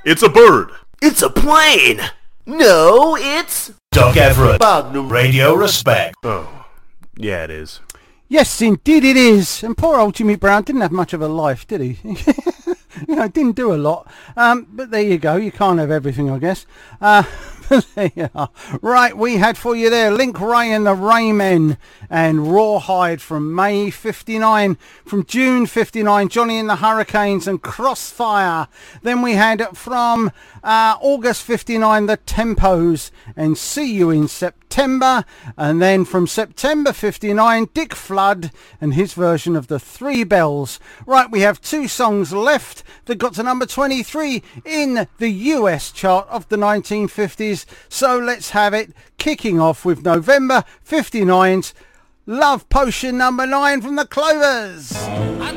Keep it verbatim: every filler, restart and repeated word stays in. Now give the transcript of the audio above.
It's a bird. It's a plane. No, it's... Doc Everett. Magnum Radio Respect. Oh, yeah, it is. Yes, indeed it is. And poor old Jimmy Brown didn't have much of a life, did he? You know, didn't do a lot. Um, but there you go. You can't have everything, I guess. Uh, there you are. Right, we had for you there Link Ray and the Raymen and Rawhide from May fifty-nine. From June fifty-nine, Johnny and the Hurricanes and Crossfire. Then we had from uh, August fifty-nine, The Tempos and See You in September. And then from September fifty-nine, Dick Flood and his version of The Three Bells. Right, we have two songs left that got to number twenty-three in the U S chart of the nineteen fifties. So let's have it, kicking off with November fifty-nine's Love Potion number nine from the Clovers. I